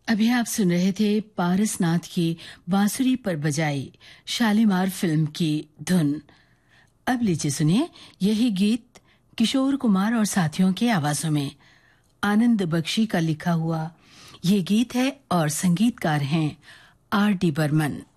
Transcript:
अभी आप सुन रहे थे पारसनाथ की बांसुरी पर बजाई शालीमार फिल्म की धुन। अब लीजिए सुनिए यही गीत किशोर कुमार और साथियों की आवाजों में। आनंद बख्शी का लिखा हुआ ये गीत है और संगीतकार हैं R.D. बर्मन।